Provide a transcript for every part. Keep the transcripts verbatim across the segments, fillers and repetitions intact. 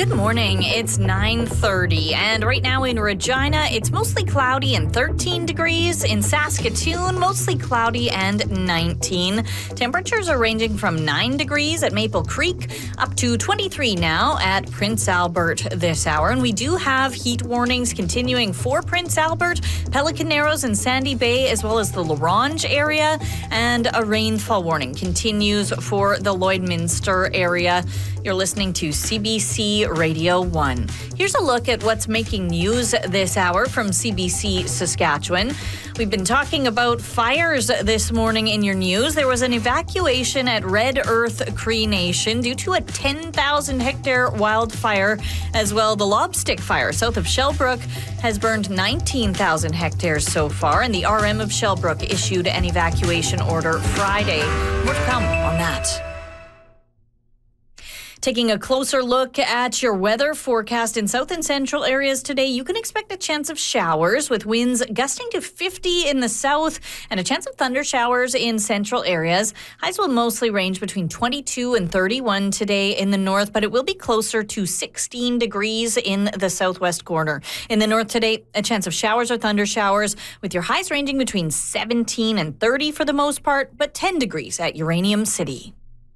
Good morning. It's nine thirty, and right now in Regina, it's mostly cloudy and thirteen degrees. In Saskatoon, mostly cloudy and nineteen. Temperatures are ranging from nine degrees at Maple Creek up to twenty-three now at Prince Albert this hour. And we do have heat warnings continuing for Prince Albert, Pelican Narrows, and Sandy Bay, as well as the La Ronge area. And a rainfall warning continues for the Lloydminster area. You're listening to C B C Radio one. Here's a look at what's making news this hour from C B C Saskatchewan. We've been talking about fires this morning in your news. There was an evacuation at Red Earth Cree Nation due to a ten thousand hectare wildfire. As well, the Lobstick Fire south of Shellbrook has burned nineteen thousand hectares so far, and the R M of Shellbrook issued an evacuation order Friday. More to come on that. Taking a closer look at your weather forecast in south and central areas today, you can expect a chance of showers with winds gusting to fifty in the south and a chance of thunder showers in central areas. Highs will mostly range between twenty-two and thirty-one today in the north, but it will be closer to sixteen degrees in the southwest corner. In the north today, a chance of showers or thunder showers with your highs ranging between seventeen and thirty for the most part, but ten degrees at Uranium City.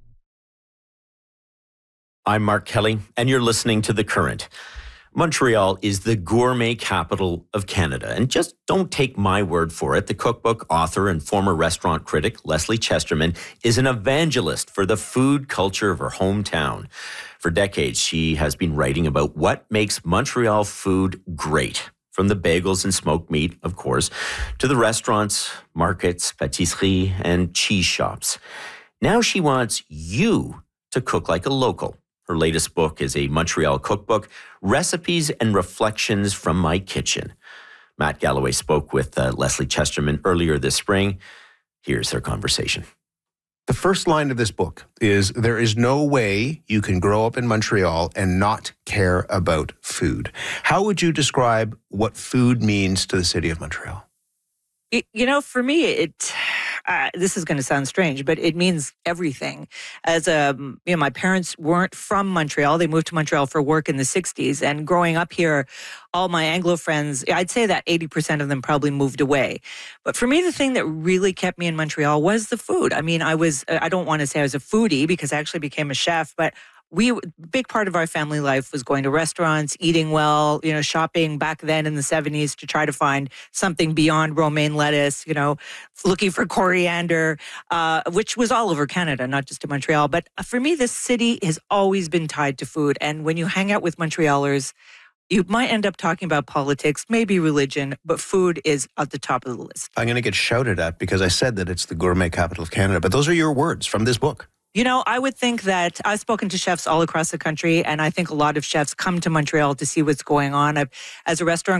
I'm Mark Kelly, and you're listening to The Current. Montreal is the gourmet capital of Canada. And just don't take my word for it. The cookbook author and former restaurant critic, Leslie Chesterman, is an evangelist for the food culture of her hometown. For decades, she has been writing about what makes Montreal food great. From the bagels and smoked meat, of course, to the restaurants, markets, patisserie, and cheese shops. Now she wants you to cook like a local. Her latest book is a Montreal cookbook, Recipes and Reflections from My Kitchen. Matt Galloway spoke with uh, Leslie Chesterman earlier this spring. Here's their conversation. The first line of this book is, there is no way you can grow up in Montreal and not care about food. How would you describe what food means to the city of Montreal? You know, for me, it... Uh, this is going to sound strange, but it means everything. As a, you know, my parents weren't from Montreal. They moved to Montreal for work in the sixties. And growing up here, all my Anglo friends, I'd say that eighty percent of them probably moved away. But for me, the thing that really kept me in Montreal was the food. I mean, I was, I don't want to say I was a foodie because I actually became a chef, but we, big part of our family life was going to restaurants, eating well, you know, shopping back then in the seventies to try to find something beyond romaine lettuce, you know, looking for coriander, uh, which was all over Canada, not just in Montreal. But for me, this city has always been tied to food. And when you hang out with Montrealers, you might end up talking about politics, maybe religion, but food is at the top of the list. I'm going to get shouted at because I said that it's the gourmet capital of Canada, but those are your words from this book. You know, I would think that I've spoken to chefs all across the country, and I think a lot of chefs come to Montreal to see what's going on. I've, as a restaurant